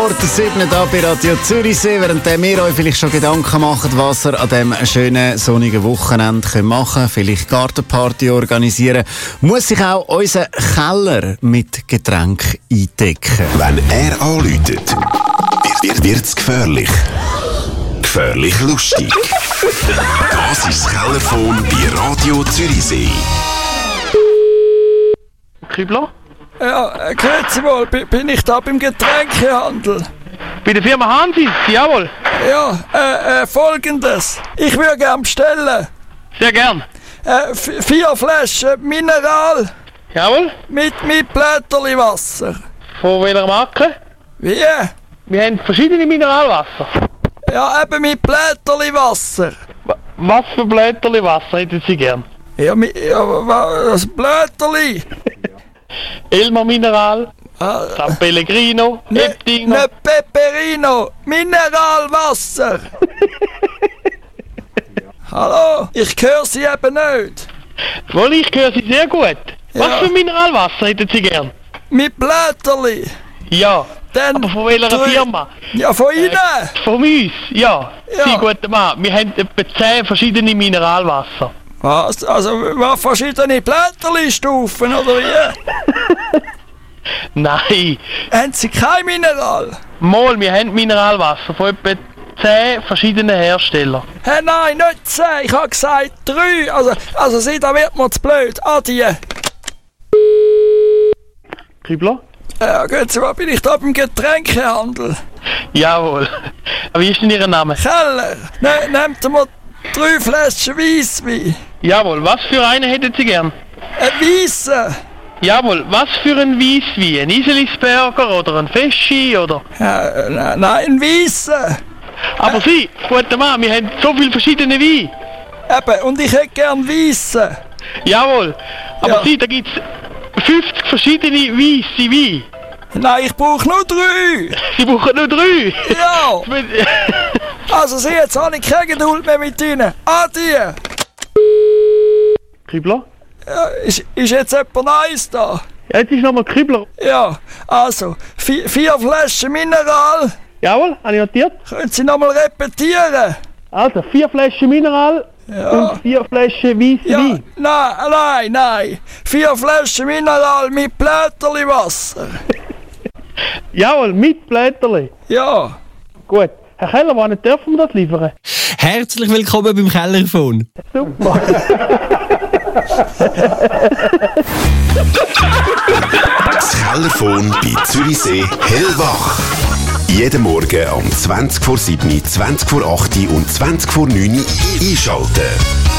Der 7. da bei Radio Zürichsee, während wir euch vielleicht schon Gedanken machen, was ihr an diesem schönen sonnigen Wochenende machen könnt. Vielleicht Gartenparty organisieren. Muss sich auch unser Keller mit Getränk eindecken. Wenn er anläutet, wird's gefährlich. Gefährlich lustig. Das ist das Kellerphone bei Radio Zürichsee. Kübler? Ja, grüezi wohl, bin ich da beim Getränkehandel? Bei der Firma Hansis, jawohl. Ja, folgendes. Ich würde gern bestellen. Sehr gern. 4 Flaschen Mineral. Jawohl. Mit Blätterli Wasser. Von welcher Marke? Wie? Wir haben verschiedene Mineralwasser. Ja, eben mit Blätterli Wasser. Was für Blätterli Wasser hätten Sie gern? Ja, das Blätterli. Elmer Mineral, San Pellegrino, Eptino. Ne Peperino, Mineralwasser. Hallo, ich höre Sie eben nicht. Wohl, ich höre Sie sehr gut. Ja. Was für Mineralwasser hätten Sie gern? Mit Blätterli. Ja, Dann aber von welcher Firma? Ja, von Ihnen. Von uns, ja. Ja. Sie, guter Mann, wir haben etwa 10 verschiedene Mineralwasser. Was? Also, was verschiedene Blätterli-Stufen, oder wie? Nein, Haben Sie kein Mineral? mal, wir haben Mineralwasser von etwa 10 verschiedenen Herstellern. Hey, nein, nicht 10, ich habe gesagt 3. Also Sie, da wird mir zu blöd. Adieu. Kübler? Ja, gut, so bin ich da beim Getränkehandel. Jawohl. Wie ist denn Ihr Name? Keller, nehmt mir 3 Flaschen Weisswein. Jawohl, was für einen hätten Sie gern? Ein Weisse. Jawohl, was für ein Weisswein? Ein Iselisberger oder ein Feschi oder? Ja, nein, ein Weisse. Aber Sie, guter Mann, wir haben so viele verschiedene Weine. Eben, und ich hätte gern Weisse. Jawohl, aber Ja. Sie, da gibt es 50 verschiedene weisse Weine. Nein, ich brauche nur 3. Sie brauchen nur 3. Ja. Also Sie, jetzt habe ich keine Geduld mehr mit Ihnen. Adieu. Kübler? Ja, ist jetzt jemand Neues da? Ja, jetzt ist nochmal Kübler. Ja, also 4 Flaschen Mineral. Jawohl, habe ich notiert. Können Sie nochmal repetieren? Also, 4 Flaschen Mineral und 4 Flaschen weisse Ja, Wein. nein. 4 Flaschen Mineral mit Blätterli Wasser. Jawohl, mit Blätterli. Ja. Gut. Herr Keller, wann dürfen wir das liefern? Herzlich willkommen beim Kellerphone. Super. Das Kellerphone bei Zürichsee hellwach. Jeden Morgen um 20 vor 7, 20 vor 8 und 20 vor 9 einschalten.